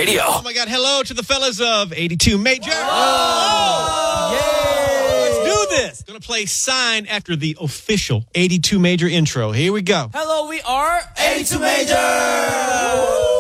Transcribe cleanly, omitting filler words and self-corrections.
Radio. Oh, my God. Hello to the fellas of 82 Major. Yeah. Let's do this. Going to play Sign after the official 82 Major intro. Here we go. Hello, we are 82 Major.